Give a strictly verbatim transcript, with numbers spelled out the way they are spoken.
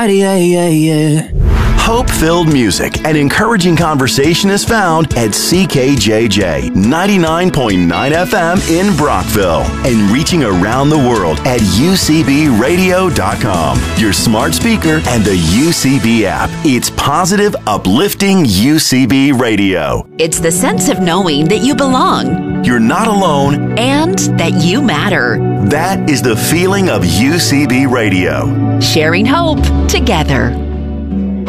Yeah, yeah, yeah. Hope-filled music and encouraging conversation is found at C K J J ninety-nine point nine F M in Brockville and reaching around the world at U C B radio dot com, your smart speaker, and the U C B app. It's positive, uplifting U C B radio. It's the sense of knowing that you belong. You're not alone. And that you matter. That is the feeling of U C B radio. Sharing hope together.